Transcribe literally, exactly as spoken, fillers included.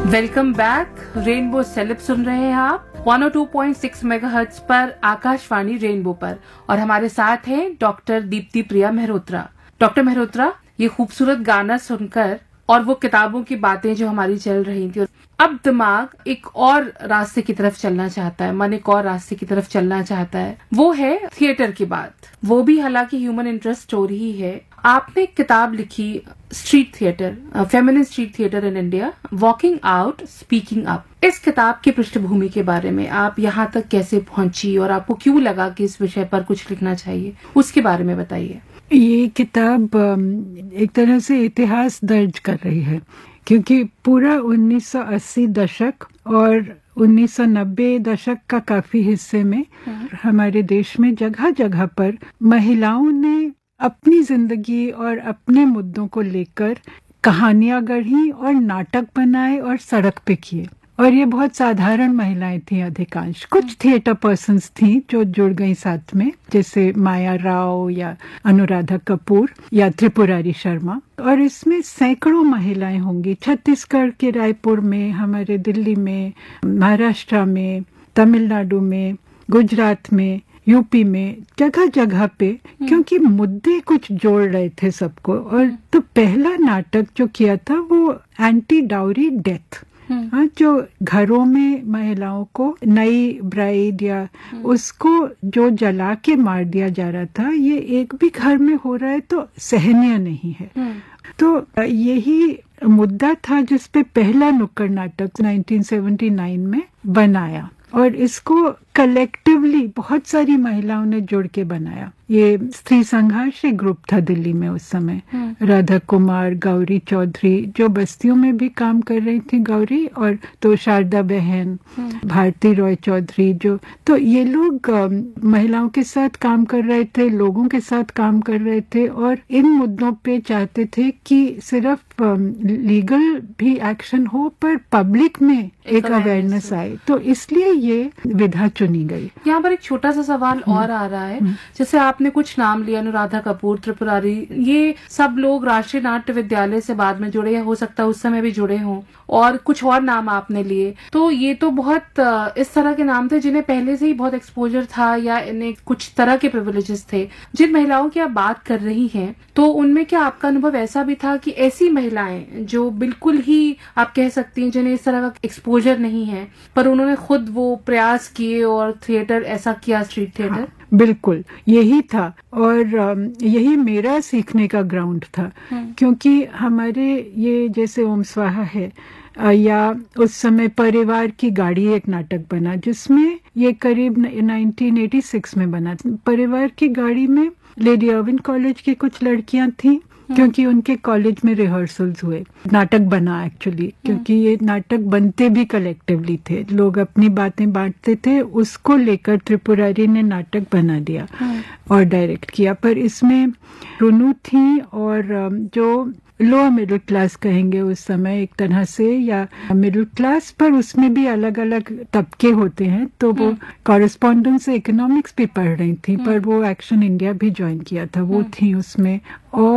Welcome back. Rainbow celeb सुन रहे हैं आप एक सौ दो पॉइंट छह मेगाहर्ट्ज पर आकाशवाणी रेनबो पर, और हमारे साथ हैं डॉक्टर दीप्ति प्रिया मेहरोत्रा। डॉक्टर मेहरोत्रा, ये खूबसूरत गाना सुनकर और वो किताबों की बातें जो हमारी चल रही थी, अब दिमाग एक और रास्ते की तरफ चलना चाहता है, मन एक और रास्ते की तरफ चलना चाहता है, वो है थिएटर की बात। वो भी हालांकि ह्यूमन इंटरेस्ट स्टोरी ही है। आपने एक किताब लिखी, street theatre, feminine street theatre in India, walking out speaking up. इस किताब की पृष्ठभूमि के बारे में, आप यहाँ तक कैसे पहुंची और आपको क्यों लगा कि इस विषय पर कुछ लिखना चाहिए, उसके बारे में बताइए। ये किताब एक तरह से इतिहास दर्ज कर रही है, क्योंकि पूरा उन्नीस सौ अस्सी दशक और उन्नीस सौ नब्बे दशक का काफी हिस्से में हमारे देश में जगह जगह पर महिलाओं ने अपनी जिंदगी और अपने मुद्दों को लेकर कहानियां गढ़ी और नाटक बनाए और सड़क पे किए। और ये बहुत साधारण महिलाएं थी अधिकांश। कुछ थिएटर पर्सन्स थी जो जुड़ गई साथ में, जैसे माया राव या अनुराधा कपूर या त्रिपुरारी शर्मा। और इसमें सैकड़ों महिलाएं होंगी, छत्तीसगढ़ के रायपुर में, हमारे दिल्ली में, महाराष्ट्र में, तमिलनाडु में, गुजरात में, यूपी में, जगह जगह पे, क्योंकि मुद्दे कुछ जोड़ रहे थे सबको। और तो पहला नाटक जो किया था वो एंटी डाउरी डेथ, हाँ, जो घरों में महिलाओं को नई ब्राइड या उसको जो जला के मार दिया जा रहा था, ये एक भी घर में हो रहा है तो सहनीय नहीं है। तो यही मुद्दा था जिस पे पहला नुक्कड़ नाटक उन्नीस सौ उन्यासी में बनाया, और इसको कलेक्टिवली बहुत सारी महिलाओं ने जुड़ के बनाया। ये स्त्री संघर्ष एक ग्रुप था दिल्ली में उस समय। राधा कुमार, गौरी चौधरी जो बस्तियों में भी काम कर रही थी, गौरी, और तो शारदा बहन, भारती रॉय चौधरी, जो तो ये लोग महिलाओं के साथ काम कर रहे थे, लोगों के साथ काम कर रहे थे, और इन मुद्दों पे चाहते थे कि सिर्फ लीगल भी एक्शन हो पर पब्लिक में एक अवेयरनेस आए। तो इसलिए ये विधा चुनी गई। यहाँ पर एक छोटा सा सवाल और आ रहा है, जैसे आपने कुछ नाम लिया, अनुराधा कपूर, त्रिपुरारी, ये सब लोग राष्ट्रीय नाट्य विद्यालय से बाद में जुड़े, या हो सकता है उस समय भी जुड़े हों, और कुछ और नाम आपने लिए। तो ये तो बहुत इस तरह के नाम थे जिन्हें पहले से ही बहुत एक्सपोजर था, या इन्हें कुछ तरह के प्रिविलेजेस थे। जिन महिलाओं की आप बात कर रही हैं, तो उनमें क्या आपका अनुभव ऐसा भी था कि ऐसी महिलाएं जो बिल्कुल ही आप कह सकती हैं जिन्हें इस तरह का एक्सपोजर नहीं है, पर उन्होंने खुद वो प्रयास किए और थिएटर ऐसा किया, स्ट्रीट थिएटर? हाँ, बिल्कुल यही था, और यही मेरा सीखने का ग्राउंड था। क्योंकि हमारे ये जैसे ओम स्वाहा है, या उस समय परिवार की गाड़ी एक नाटक बना, जिसमें ये करीब उन्नीस सौ छियासी में बना। परिवार की गाड़ी में लेडी अर्विन कॉलेज की कुछ लड़कियां थीं, क्योंकि उनके कॉलेज में रिहर्सल्स हुए, नाटक बना एक्चुअली, क्योंकि ये नाटक बनते भी कलेक्टिवली थे, लोग अपनी बातें बांटते थे, उसको लेकर त्रिपुरारी ने नाटक बना दिया और डायरेक्ट किया। पर इसमें रुनु थी, और जो लोअर मिडिल क्लास कहेंगे उस समय एक तरह से, या मिडिल क्लास, पर उसमें भी अलग अलग तबके होते हैं। तो वो कॉरेस्पॉन्डेंस से इकोनॉमिक्स भी पढ़ रही थी, पर वो एक्शन इंडिया भी ज्वाइन किया था, वो थी उसमें। और